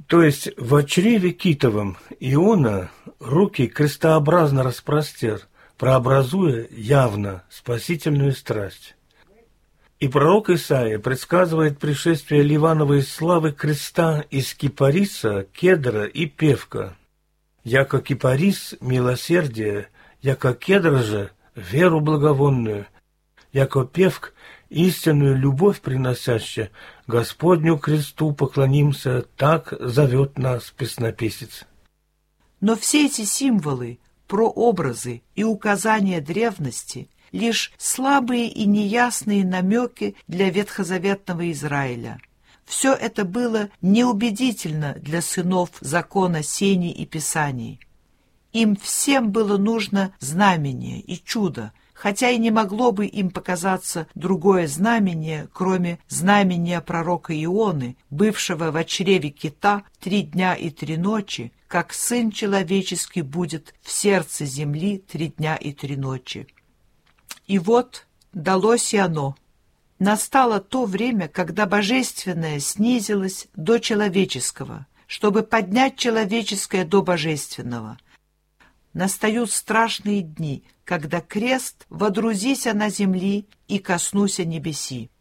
То есть в чреве китовом Иона руки крестообразно распростер, прообразуя явно спасительную страсть. И пророк Исаия предсказывает пришествие Ливановой славы креста из кипариса, кедра и певка. Яко кипарис – милосердие, яко кедр же – веру благовонную, яко певк – истинную любовь приносящая, Господню кресту поклонимся, так зовет нас песнописец. Но все эти символы, прообразы и указания древности – лишь слабые и неясные намеки для ветхозаветного Израиля. Все это было неубедительно для сынов закона Сени и Писаний. Им всем было нужно знамение и чудо, хотя и не могло бы им показаться другое знамение, кроме знамения пророка Ионы, бывшего в чреве кита 3 дня и 3 ночи, как Сын Человеческий будет в сердце земли 3 дня и 3 ночи. И вот далось и оно. Настало то время, когда божественное снизилось до человеческого, чтобы поднять человеческое до божественного. Настают страшные дни, когда крест водрузися на земли и коснуся небеси.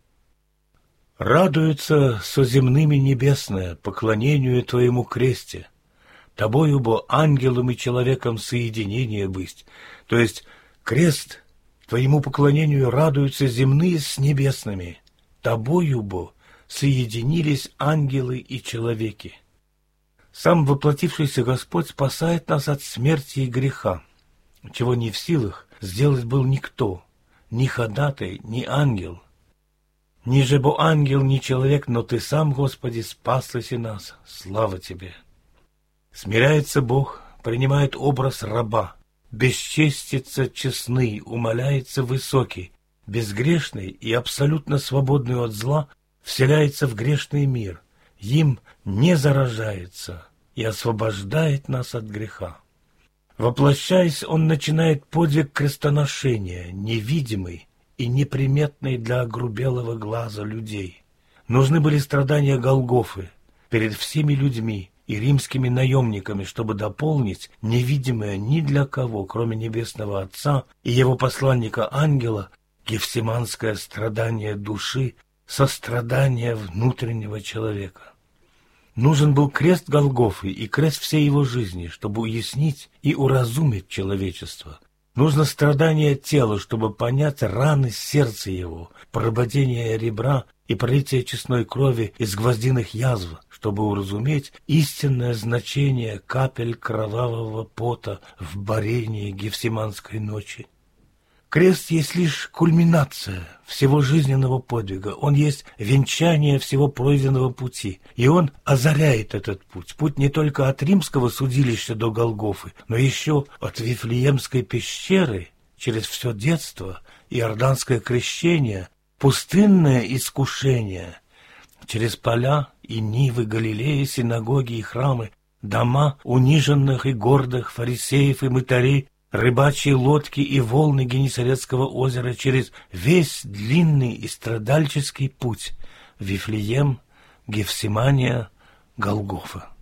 Радуется со земными небесное поклонению Твоему кресте, Тобою бо ангелом и человеком соединение быть, то есть крест — Твоему поклонению радуются земные с небесными. Тобою, бо, соединились ангелы и человеки. Сам воплотившийся Господь спасает нас от смерти и греха, чего не в силах сделать был никто, ни ходатай, ни ангел. Ни же бо ангел, ни человек, но Ты сам, Господи, спасласи нас, слава Тебе. Смиряется Бог, принимает образ раба, бесчестится честный, умаляется высокий, безгрешный и абсолютно свободный от зла вселяется в грешный мир, им не заражается и освобождает нас от греха. Воплощаясь, он начинает подвиг крестоношения, невидимый и неприметный для огрубелого глаза людей. Нужны были страдания Голгофы перед всеми людьми и римскими наемниками, чтобы дополнить невидимое ни для кого, кроме Небесного Отца и его посланника ангела, гефсиманское страдание души, сострадание внутреннего человека. Нужен был крест Голгофы и крест всей его жизни, чтобы уяснить и уразумить человечество. Нужно страдание тела, чтобы понять раны сердца его, прободение ребра и пролитие честной крови из гвоздиных язв, чтобы уразуметь истинное значение капель кровавого пота в борении Гефсиманской ночи. Крест есть лишь кульминация всего жизненного подвига, он есть венчание всего пройденного пути, и он озаряет этот путь. Путь не только от римского судилища до Голгофы, но еще от Вифлеемской пещеры через все детство, иорданское крещение, пустынное искушение, через поля и нивы Галилеи, синагоги и храмы, дома униженных и гордых фарисеев и мытарей, рыбачьи лодки и волны Генесарецкого озера, через весь длинный и страдальческий путь Вифлеем, Гефсимания, Голгофа.